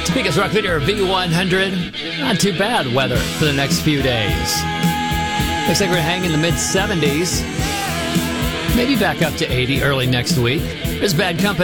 Topeka's Rock Leader V100. Not too bad weather for the next few days. Looks like we're hanging in the mid-70s. Maybe back up to 80 early next week. There's Bad Company.